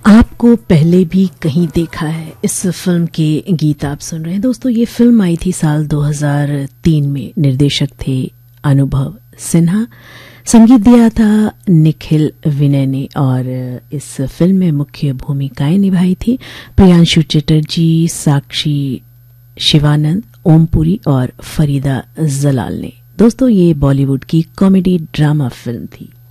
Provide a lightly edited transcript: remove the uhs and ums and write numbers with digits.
आपको पहले भी कहीं देखा है, इस फिल्म के गीत आप सुन रहे हैं। दोस्तों, ये फिल्म आई थी साल 2003 में। निर्देशक थे अनुभव सिन्हा, संगीत दिया था निखिल विनय ने और इस फिल्म में मुख्य भूमिकाएं निभाई थी प्रियांशु चटर्जी, साक्षी शिवानंद, ओमपुरी और फरीदा जलाल ने। दोस्तों, ये बॉलीवुड की कॉमेडी ड्रामा फिल्म थी।